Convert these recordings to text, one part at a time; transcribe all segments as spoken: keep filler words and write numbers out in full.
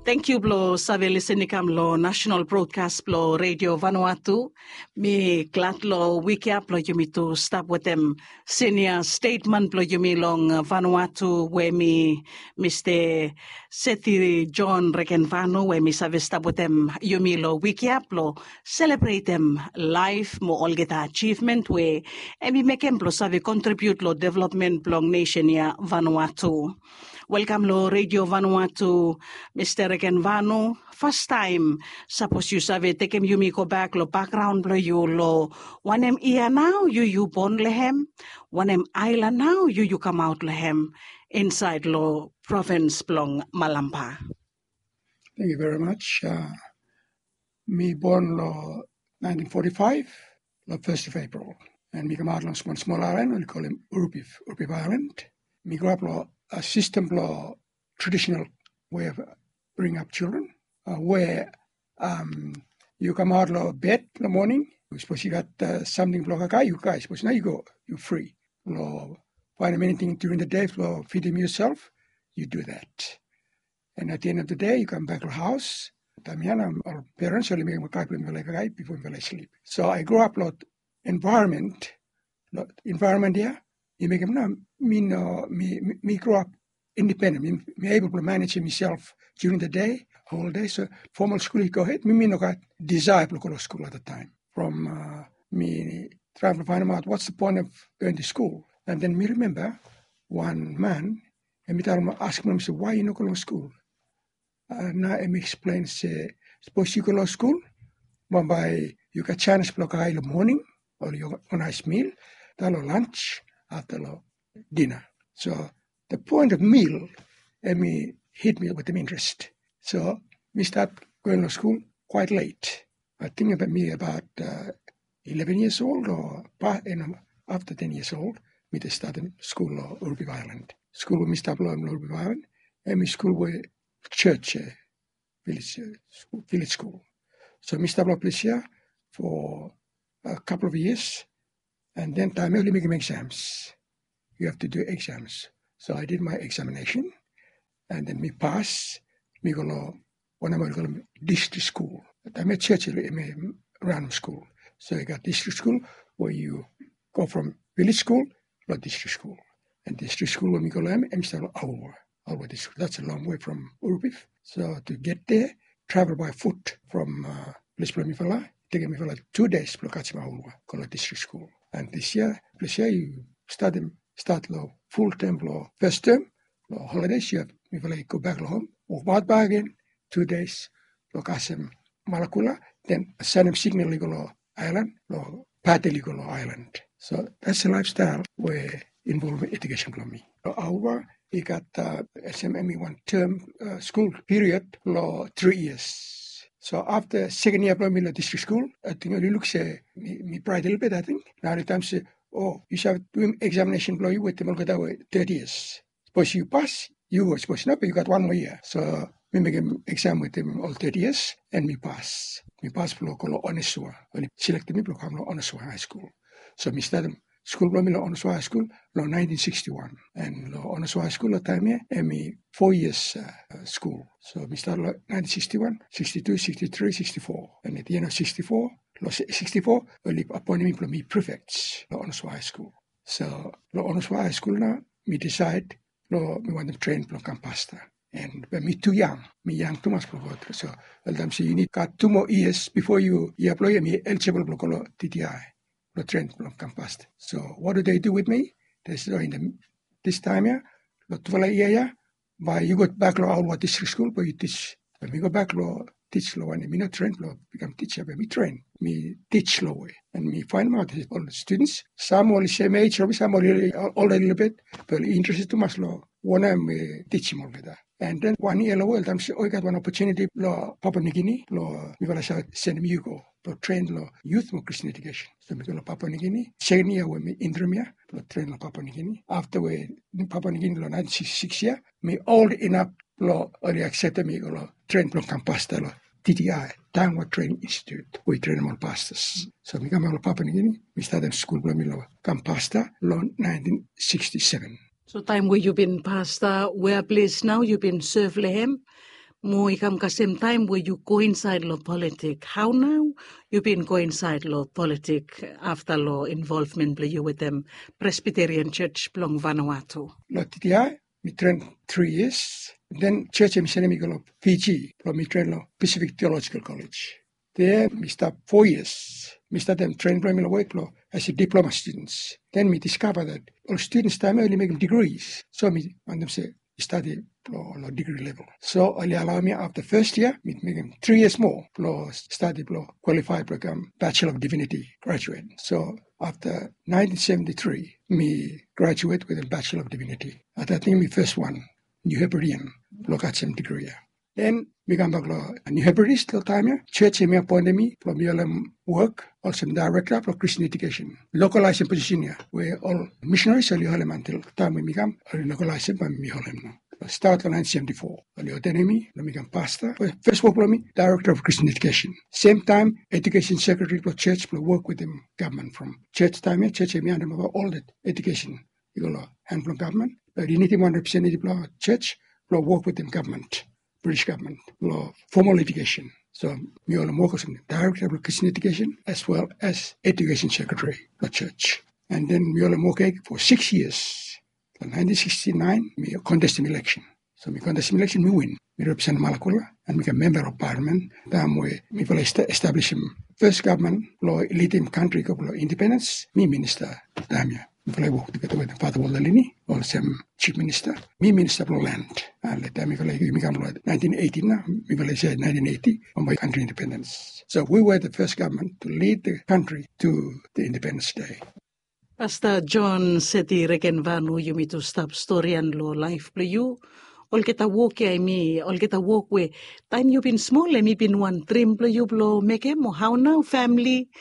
Thank you blo sabi listening kam lo National Broadcast blo Radio Vanuatu. Mi glad lo wiki up lo yumi to stop with them senior statement blo yumi long Vanuatu where mi Mister Sethi John Rekenvano where mi sabi stop with them yumi lo wiki up lo celebrate them life mo all get achievement where and mi make them blo sabi contribute lo development blo nation ya Vanuatu. Welcome lo Radio Vanuatu, Mister Rekenvano. First time, suppose you save tekem you mi go back lo background lo you lo one em ia now you you born lehem, one em island now you you come out lehem inside lo province blong Malampa. Thank you very much. Uh, me born lo nineteen forty-five, lo first of April, and me come out lo small small island. We call him Urupif, Urupif Island. Me grew up lo a system law, traditional way of bringing up children, uh, where um, you come out of bed in the morning, you suppose you got uh, something for a guy, you guys, suppose now you go, you're free. Law, find anything during the day, for feed him yourself, you do that. And at the end of the day, you come back to the house. Our parents only make a guy before they sleep. So I grew up lot environment, lot environment here. You make him now, me, no, me, me grow up independent, me, me able to manage myself during the day, whole day. So formal school, you go ahead. Me, me no got desire to go to school at the time. From uh, me trying to find out what's the point of going to school. And then me remember one man, and me tell him, ask him, say, why you not go to school? And now me explain, say, suppose you go to school, but by you got chance to go in the morning, or you got a nice meal, then lunch, after dinner. So the point of meal, and me hit me with the interest. So we start going to school quite late. I think about me about uh, eleven years old or you know, after ten years old, me to start school in Urupif Island. School with me start in Urupif Island, and me school with church, uh, village, uh, school, village school. So me start up this year for a couple of years. And then time only make exams. You have to do exams. So I did my examination, and then me pass. Me go to when I'm going to district school. I'm at church, I'm random school. So I got district school where you go from village school to district school. And district school when we go to I'm still Aulwa, Aulwa district. That's a long way from Urupif. So to get there, travel by foot from uh, Place Plumifala. Take me for like two days to Kachima Aulwa, go to district school. And this year, this year you start them, start low, full term law, first term, law holidays, you have if I go back home, walk back back again, two days, law Kasem Malakula, then send him signal legal law island, law party legal law island. So that's the lifestyle where involved education for me. Law Aulwa, he got uh, S M M E one term uh, school period, law three years. So after second year of my district school, I think I look say me, me pride a little bit, I think. Now the time say, oh, you have to do examination blow you with the thirty years. Suppose you pass, you go, suppose not, but you got one more year. So we make an exam with them all thirty years, and me pass. Me pass for local Onesua. When he selected me, block Onesua High School. So me started school blow me Onesua High School, no nineteen sixty-one. And Onesua High School at time here, and me four years uh, school. So we started nineteen sixty-one, sixty-two, sixty-three, sixty-four. And at the end of sixty-four, sixty-four, we appointed me to be prefects at Onesua High School. So at Onesua High School now, we decide no, we want to train from Campasta. And when me too young, me young too much for water. So well, them say you need got two more years before you, you apply me eligible for T T I, to train from Campasta. So what do they do with me? They say in the, this time here, twelve year, by you go back to our district school, but you teach. When we go back to teach law, and me not train law, become teacher, but we train. Me teach law, and me find out all the students. Some only same age, some only older a little bit, but interested too much law. One I'm uh, teaching all that. And then one year law, I'm say, oh, I got one opportunity law Papua New Guinea law. We gonna send me you go to train law youth more Christian education. So we go to Papua New Guinea. Second year we me interim year to train law Papua New Guinea. After we in Papua New Guinea law nineteen sixty-six year, me old enough law already accepted me law train from Campasta law T T I, Tangwa Training Institute. We train all pastors. So we come to Papua New Guinea. We started school from law Campasta law nineteen sixty-seven. So time where you've been pastor, where place now you've been served lehem, Mo ikam ka same time where you coincide lo politic. How now you been coincide lo politic after lo involvement blo you with them Presbyterian Church plong Vanuatu? Lo T T I, me train three years. Then church em sene me go lo P G, lo me train lo Pacific Theological College. There me start four years. Me start them train lo me lo work lo as a diploma students. Then me discover that all students time only make degrees. So me want them say study lo, lo degree level. So only allow me after first year, me make them three years more lo study lo qualified program Bachelor of Divinity graduate. So after nineteen seventy-three, me graduate with a Bachelor of Divinity. At I think me first one, New Hebridean lo got some degree. Then me come back lo New Hebridean still time here. Church me appointed me from me work also director for Christian education. Localized position here where all missionaries are holem until time we become localized by me holem. Start in nineteen seventy-four. Earlier than me, I became pastor. First work for me, director of Christian education. Same time, education secretary for church, for work with them government from church time. Church me and about all that education. You go hand from government. But unity one representative for church, for work with them government, British government, for formal education. So me all work as director of Christian education as well as education secretary for church. And then we all work for six years. In nineteen sixty-nine, we contested an election. So we contested an election, we win. We represent Malakula and become member of parliament. That way, we will establish first government, law, leading country, law, independence. Me minister, Damia. We will work together with Father Waldalini, also chief minister. Me minister of land. And let them become nineteen eighty now. We will say nineteen eighty on my country independence. So we were the first government to lead the country to the Independence Day. Pastor John Seti reken vanu you me to stop story and lo life play you. All kita walk I me, all kita walk we. Time you been small, and me been one trim play you blow make mo how now family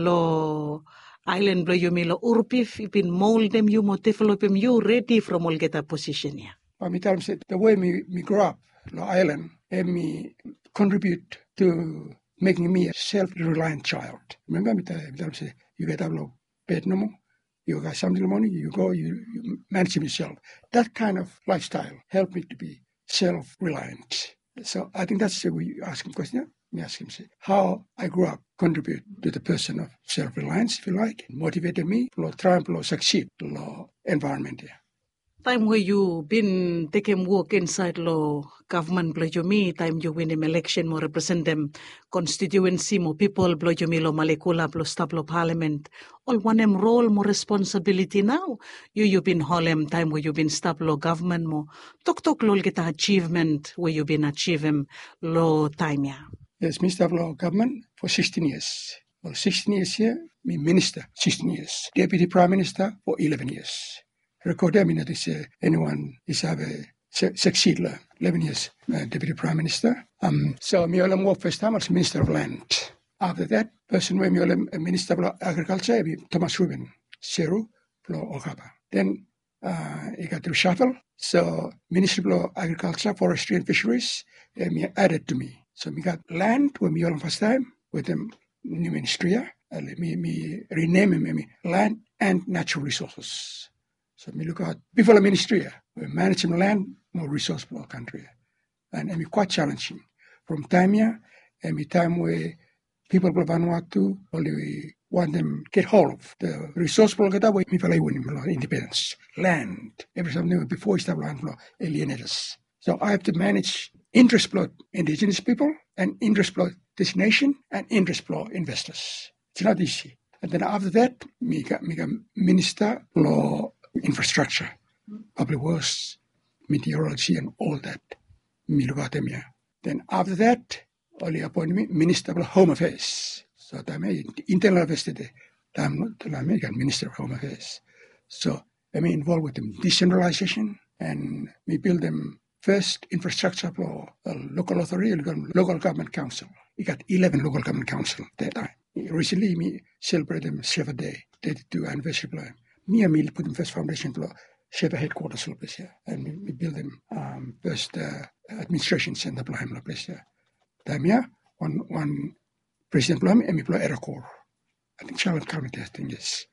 lo island blow you me lo urpif you been mold them you mo develop them you ready from all kita position ya. Yeah. Me tell them the way me me grow up lo island and me contribute to making me a self-reliant child. Remember me tell them say you get up lo bed no more. You got something money, you go, you, you manage yourself. That kind of lifestyle helped me to be self-reliant. So I think that's the way you ask him question. Me ask him, say, how I grew up contribute to the person of self-reliance, if you like, motivated me to try and succeed in the environment here. Time where you been taking work inside law government blow you me, time you win them election mo represent them constituency mo people blow you me lo Malekula blow stop lo parliament. All one them role mo responsibility now. You you been holem time where you been stop lo government mo. Tok tok lo kita achievement where you been achieving lo time ya. Yes, me stop lo government for sixteen years. Well, sixteen years here, me minister, sixteen years. Deputy Prime Minister for eleven years. Record I mean that is uh, anyone is have a su- succeed uh, eleven years uh, Deputy Prime Minister. Um, so me all work first time as Minister of Land. After that, person where me all Minister of Agriculture, Thomas Rubin, Seru, Plo Okaba. Then uh, he got to shuffle. So Minister of Agriculture, Forestry and Fisheries, uh, me added to me. So me got land where me all first time with them new ministry. Uh, me me rename me, me land and natural resources. So we look at before the ministry, we manage land, more resource for our country. And it's quite challenging. From time here, and time where people of Vanuatu only want them get hold of the resource for that way, people win independence. Land, every time before it's land for alienators. So I have to manage interest flow indigenous people and interest flow destination and interest flow investors. It's not easy. And then after that, me got me got minister law. Infrastructure, public works, meteorology, and all that. Me look at them here. Then after that, only appointed me Minister of Home Affairs. So I'm internal affairs today. I'm American Minister of Home Affairs. So I'm involved with them decentralization and we build them first infrastructure for a local authority, local government council. We got eleven local government council at that time. Recently, we celebrated them Shepherd Day, thirty-two anniversary plan. Me and me put them first foundation for Shepherd headquarters in place here, and we, we build them um, first uh, administration center plan in place here. Time here, one one president plan and we play Eracore. I think Charlotte County, I think yes.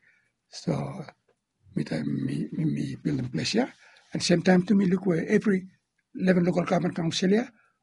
So me time me me, me build them place here, and same time to me look where every eleven local government council here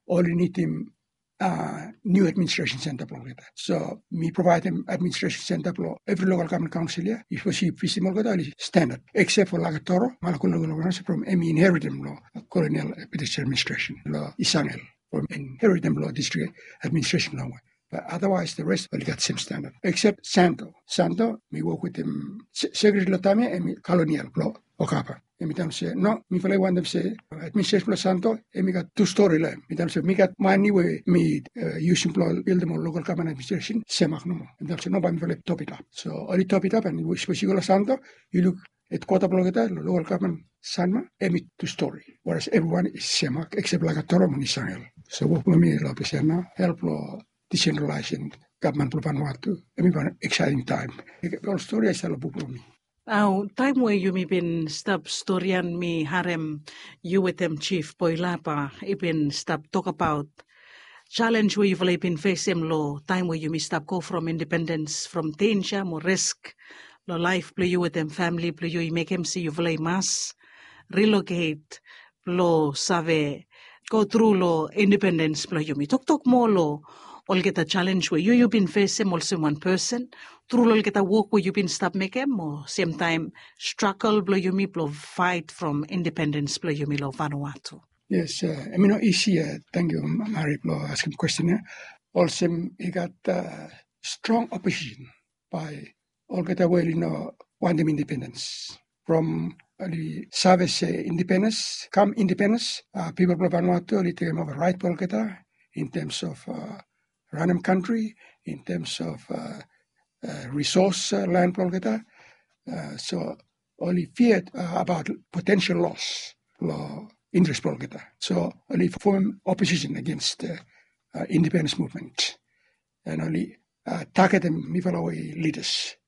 all you need him uh, new administration center plo kita. So me provide him administration center plo every local government council ya. If we see visible kita standard except for Lagatoro, Malakula from me inherit him law colonial administration law Isangel from inherit him law district administration law. But otherwise, the rest will get same standard. Except Santo. Santo, me work with him. Secretary Latame and me colonial law. Okapa. And me tell say, no, me feel want them say, administration plus Santo, and me got two story line. Me tell say, me got money way, me uh, using law, build them on local government administration, semak no more. And tell say, no, but me feel top it up. So, only top it up, and we specifically Santo, you look at Kota Blogeta, local government, Sanma, and me two story. Whereas everyone is semak, except like a Torom and Isangel. So, what me love is now, help law. Decentralizing government of Vanuatu. I mean, an exciting time. All story I tell a book for me. Now, time where you may been stop storyan me harem you with them chief Poilapa, even stop talk about challenge where you've been facing law, time where you may stop go from independence from danger, more risk, lo life play you with them family, play you make him see you play mass, relocate, lo save, go through law independence play you me talk talk more law. All get a challenge where you you've been facing also one person. Through all get a work where you've been stop making or same time struggle blow you me blow fight from independence blow you me lo Vanuatu. Yes, uh, I mean not easy. Uh, thank you, Mary, for asking question. Uh. Also, he got uh, strong opposition by all get a well, you know, want them independence from uh, the service uh, independence. Come independence, uh, people of Vanuatu they take over right all get uh, in terms of. Uh, random country in terms of uh, uh, resource uh, land prolgeta. Uh, so only feared uh, about potential loss, law interest prolgeta. So only form opposition against uh, uh, independence movement and only uh, target them mifalaway leaders.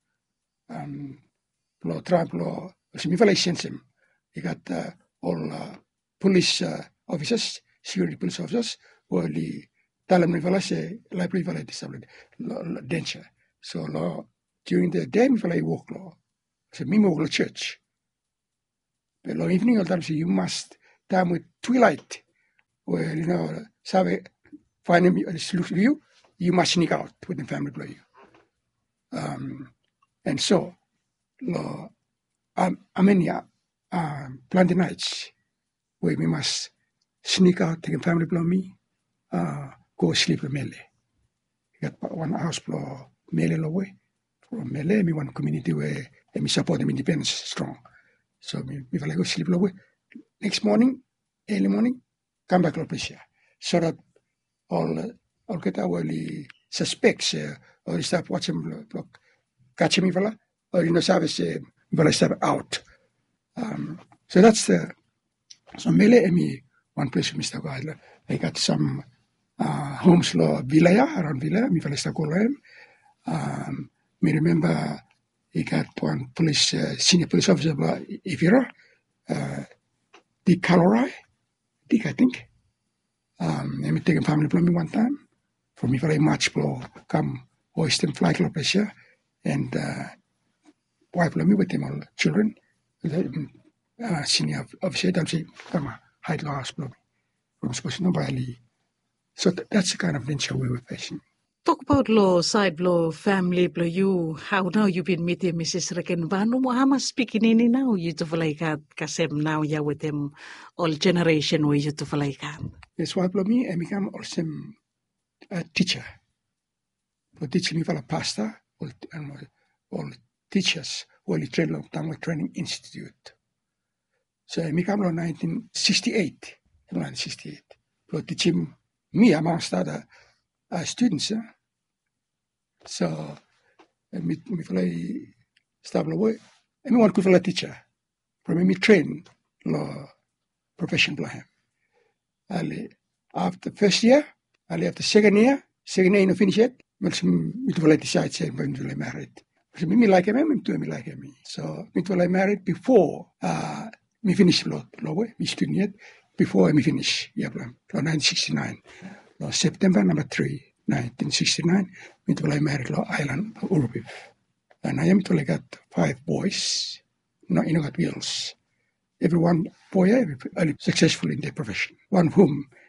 Um, law Trump law, so mifalay sense him. He got uh, all uh, police uh, officers, security police officers, who only Talam nivala say library vala disabled denture. So law during the day nivala walk law. So me walk the church. But law evening all time say you must time with twilight where you know sabe find me look you, you must sneak out with the family play you. Um and so law um Amenia um plan the nights where we must sneak out take family play me. Uh go sleep with Mele. We got one house for Mele away. From Mele, me one community where me support them independence strong. So me, me go sleep away. Next morning, early morning, come back to Prussia. So that all all get our suspects uh, or start watching look, catch me fella, or you know service uh, I step out. Um, so that's the so Mele and me one place with Mister Guidler. I got some Uh, homes law Vilaya, around Vilaya, mi falesta kolem. Um, me remember he got one police, uh, senior police officer, Ivira, uh, Dick Calorai, Dick, I think. Um, and me taking family from me one time. For me, very much blow, come, hoist and fly club here, and, uh, wife me with them all children. Uh, senior officer, they'll say, come on, hide the house, blow me. From supposed to nobody. So th- that's the kind of venture we were facing. Talk about law, side law, family, law, you, how now you've been meeting Missus Rekenvanu, how much speaking in now, you to like at Kasem now, yeah, with them all generation, where you to like at. Yes, why for me, I become also a teacher. For teaching me for a pastor, all, all teachers, all the train long time training institute. So I became in nineteen sixty-eight, nineteen sixty-eight, for teaching me amongst other uh, students. Uh. So, I me me stable away. I me one could a teacher. From me train law profession blahem. Ali after first year, ali after second year, second year no finish it. Me me to decide say me to married. So me like him, me to me like him. So me to married before uh me finish law law way. Me student yet. Before I finish, yeah, nineteen sixty-nine, no, September number three, nineteen sixty-nine, me to I married Law Island, Urupif. And I am to got five boys, no, you know, got girls. Every one boy, every, successful in their profession. One of whom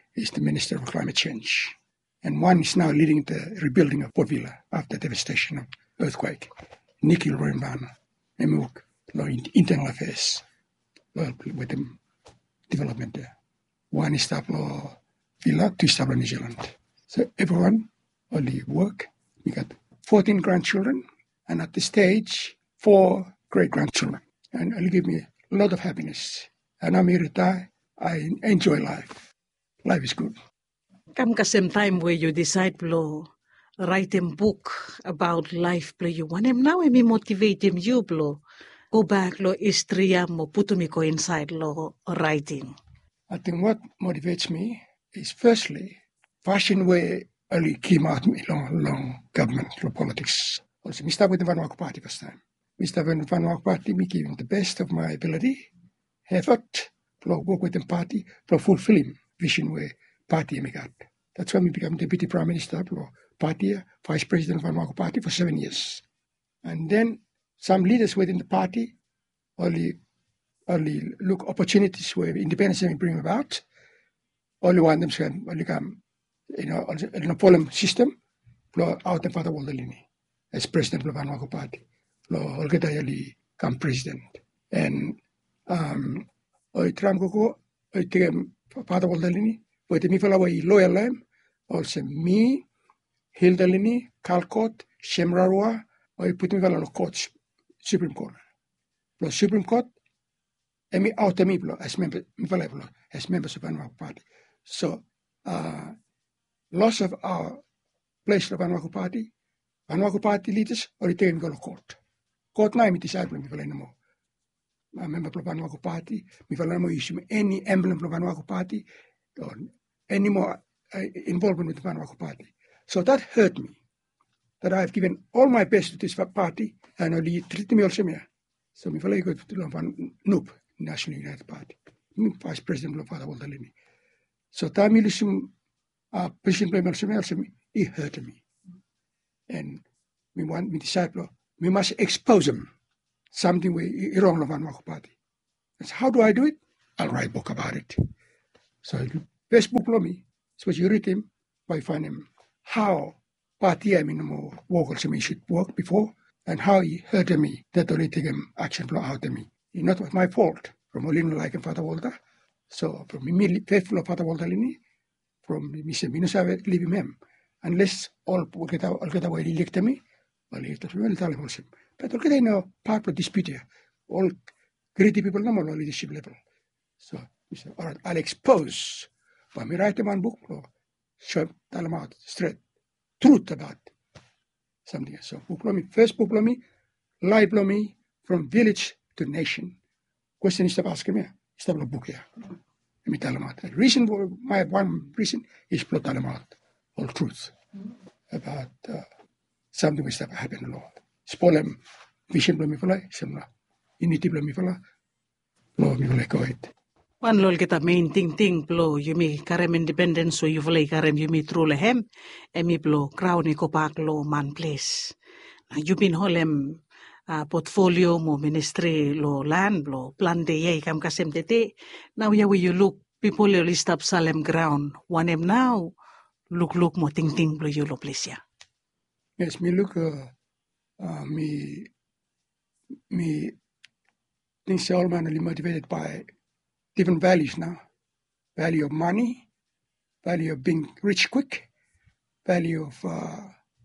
is the Minister of Climate Change. And one is now leading the rebuilding of Port Vila after devastation of earthquake. Nikhil Royambana, M O C, Internal Affairs, with the development there. One is Tablo Villa, two Tablo New Zealand. So everyone only work. We got fourteen grandchildren, and at this stage, four great-grandchildren. And it'll give me a lot of happiness. And I'm here to retire. I enjoy life. Life is good. Come ka same time where you decide to write a book about life, blo you want him now, me motivate him you blo go back lo istria mo putumi ko inside lo writing. I think what motivates me is firstly fashion where early came out me long long government lo politics. Also, me start with the Vanuatu Party first time. Me start with the Vanuatu Party, me giving the best of my ability, effort, to work with the party, to fulfill vision where party me got. That's why we became Deputy Prime Minister of party, Vice President of Vanuatu Party for seven years. And then some leaders within the party only only look opportunities where independence may bring about. Only one of them only come, you know, in a polling system, out in Father Waldalini as President of Vanuatu Party. Olgedayali come President. And um I tram koko, I take Father Waldalini, but me fella way loyal lam, also me, Hildalini, Calcott, Shemrarua, I put me fella no court, Supreme Court. Lo Supreme Court, and me out me as member, me fella as members of Vanuatu Party. So, uh, loss of our place of Vanuatu Party, Vanuatu Party leaders, or retain go to court. Court na me decide me fella no more. A member of Vanuatu Party, me fella no more issue any emblem of Vanuatu Party, or any more uh, involvement with the Vanuatu Party. So that hurt me, that I've given all my best to this party, and only treat me also me. So me fella go to the N U P, National United Party, me Vice President of Father Waldalini. So that me listen, uh, President also me, also me, it hurt me. And me want me disciple, we must expose them, something we wrong of Vanuatu Party. That's how do I do it? I'll write a book about it. So best book for me, so you read him, by find him how party I mean more work also me should work before, and how he hurt me that already take him action flow out of me. It's not my fault. From Olino like and Father Walter. So from me faithful of Father Walter Lini, from me say me no sabe leave him. Unless all get all get away elect me, well he to me tell him. But all get no part of dispute here. All greedy people no more leadership level. So we say, all right, I'll expose. But me write one book, show tell them out straight. Truth about something. So book me, first book me, live me from village to nation. Question is to ask me, is to book here. Let me tell them out. The reason my one reason is to tell them out all truth about uh, something which never happened in the Lord. Spoil them, vision me for life, similar. Unity me for life. Lord me for like it. Wan lol kita main ting ting plo yumi karem independence so you vlei karem yumi true lehem emi plo crown ni kopak lo man place. Na yupin holem uh, portfolio mo ministry lo land lo plan de ye kam kasem tete. Now ya you look people lo list up Salem ground. One em now look look mo ting ting plo you lo place ya. Yes, me look uh, uh, me me things all man motivated by different values now. Value of money, value of being rich quick, value of uh,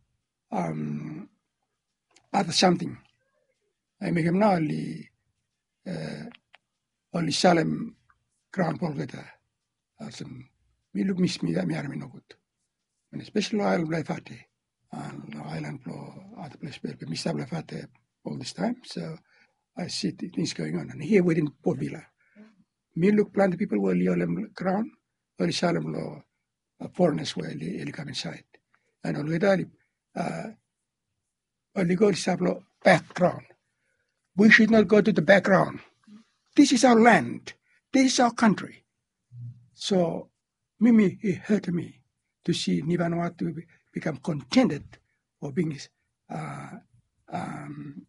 um, other something. I make him now only, uh, only Salem ground ball get a me look miss me that me are no good. And especially Island Blafate and Island Flow other place where we miss Blafate all this time. So I see things going on. And here within Port Vila. Me look plenty people will leave ground, or Salem law foreigners will come inside. And on the uh only go to background. We should not go to the background. This is our land. This is our country. So Mimi it hurt me to see Vanuatu become contented for being uh um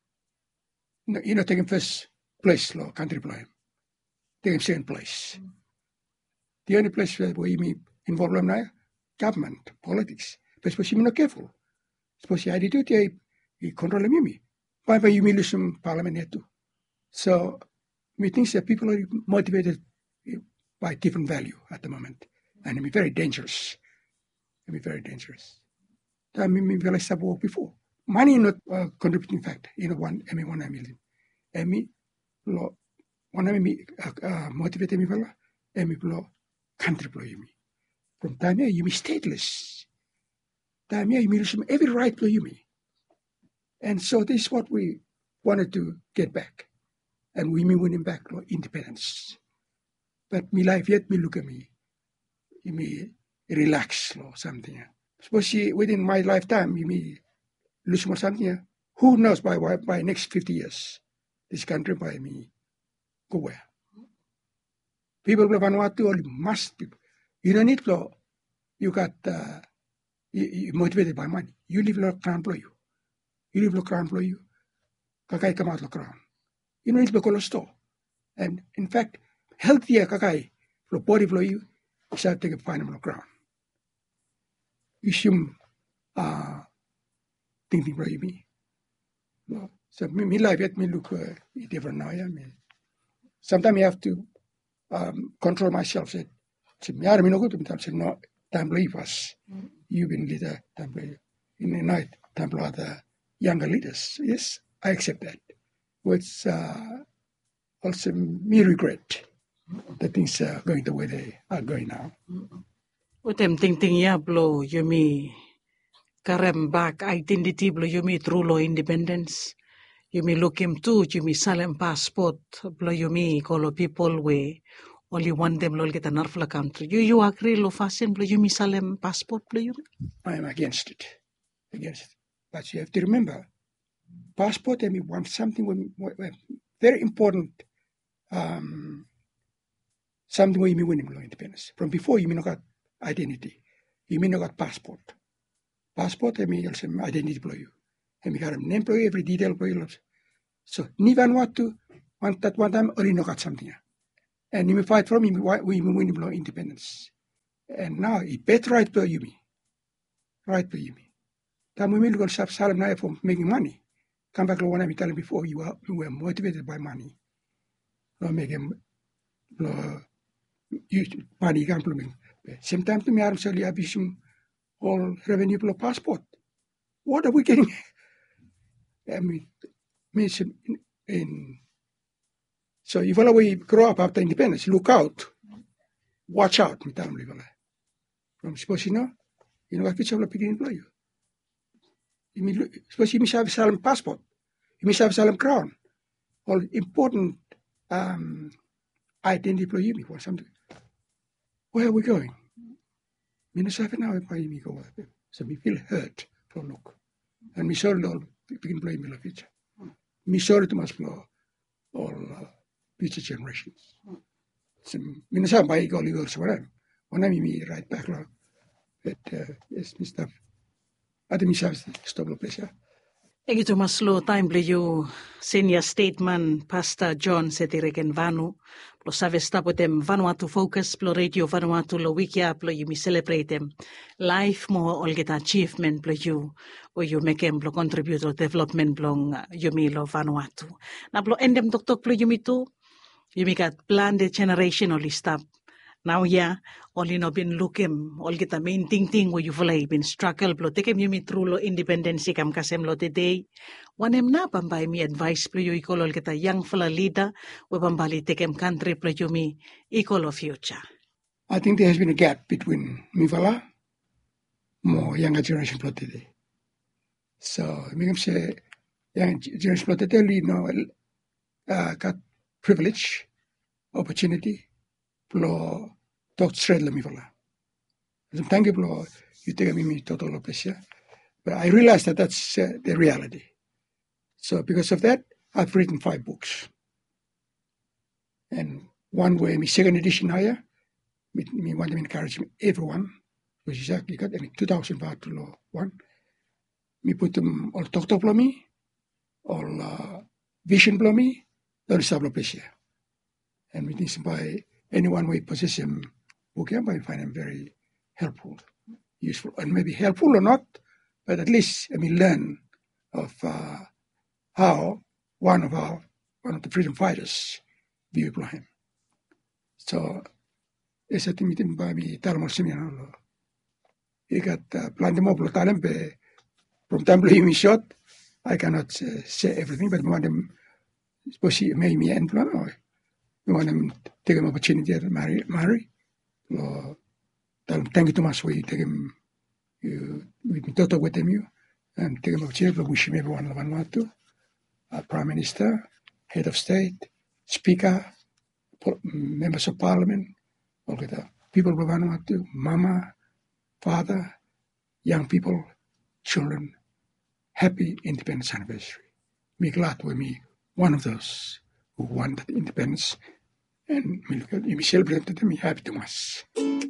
you know taking first place law country plan. Taking second place. the only place where we me involved in now, government, politics. But suppose you not careful. Suppose you attitude, you control me. Why by you lose some parliament here too? So, we think that people are motivated by different value at the moment. And it be very dangerous. It be very dangerous. That made me realize that before. Money is not a contributing factor. You know, one, I mean, one million. I mean, lo, one I mean, motivated me, fella. I mean, lo, country plo you me. From time here, you be stateless. Time here, you lose every right plo you me. And so this is what we wanted to get back. And we mean winning back lo, independence. But me life yet me look at me. You me relax or something. Suppose within my lifetime, you me lose more something. Who knows by by next fifty years, this country by me go where? People of Vanuatu only must be. You don't need to. You got uh, you, you motivated by money. You live lo crown plo you. You live lo crown plo you. Kakai come out lo crown. You don't need to go to store. And in fact, healthier kakai lo body plo you. You start to find them lo crown. You assume uh thinking plo you me. So me, me life yet me look uh, different now. Yeah, me. Sometimes you have to um, control myself. Said, me are me no good. Said no, time leave us. You've been leader time in the night. Time the younger leaders. Yes, I accept that. Which uh, also me regret that things are going the way they are going now. Utem ting ting ya blo yumi karem back identity blo yumi true lo independence. Yumi look him too, yumi salem passport blo yumi kolo people we only want them lo get a narfla country. You you agree lo fasten blo yumi salem passport blo yumi? I am against it. Against it. But you have to remember, passport I mean want something when, when, very important um, something when you mean winning lo independence. From before you mean not got identity. You mean not got passport. Passport I mean also identity blo you. And we got an employee, every detail employee. So, ni Vanuatu want that one time, or you know got something. And we fight from him, we win him independence. And now, he better right per you me. Right per you me. Time we will go to Salem now for making money. Come back to one I tell him before, you were, you were motivated by money. No make him, no, use money, can't plumbing. Same time to me, I'm sorry, I wish him all revenue for passport. What are we getting? I mean, means in, in so if we grow up after independence, look out, watch out. From suppose you know, you know, I could have a picking employer. You mean, suppose you have a solemn passport, you must have a solemn crown, all important um, identity employee for something. Where are we going? Minnesota now, why me go? So we feel hurt for look, and we saw all. Begin playing in the future. Me sorry to must blow all uh, future generations. So, Minnesota by go legal so whatever. When I me right back now, but uh, yes, Mister I think Mister stop the place. Egi to maslo time ble you senior statesman Pastor John Setiregen Vanu. Lo savesta potem Vanuatu focus plo radio Vanuatu lo wikia plo you me celebrate them life mo all get achievement plo you or you make em plo contribute to development blong you me lo Vanuatu. Na plo endem tok tok plo you me too. You me got plan the generation only stop. Now yeah, only no been looking, all get the main thing thing where you feel like been struggle, but take him you me through lo independence kam kasem lo today. One em na pambay me advice plo you equal all get a young fella leader, we pambali take him country plo you me equal of future. I think there has been a gap between Mivala, more younger generation plo today. So me can say young generation plo today you know uh, got privilege, opportunity. Plo talk straight le mi vola. Thank you, plo you take me total opesha. But I realized that that's uh, the reality. So because of that, I've written five books. And one way, my second edition higher, me, me want to encourage everyone, which is exactly got in two thousand baht to law one. Me put them all talk to plo me, all uh, vision plo me, all sablo pesha. And we think by anyone we possess him Pukiam, I find them very helpful, useful, and maybe helpful or not, but at least I mean learn of uh, how one of our one of the freedom fighters view Ibrahim. So, esa timitin ba mi talmol seminar lo. Ikat uh, plan de moblo talempe from time to time shot. I cannot uh, say everything, but one of them sposi may me end plan or one of them take an opportunity to marry marry. Lo thank you too much we take him you we talk with him you and take him opportunity to wish him everyone of Vanuatu, uh, Prime Minister, Head of State, Speaker, members of Parliament, all the people of Vanuatu, Mama, Father, young people, children, happy independence anniversary. Me glad with me, one of those who wanted independence, and me celebrated them happy to us.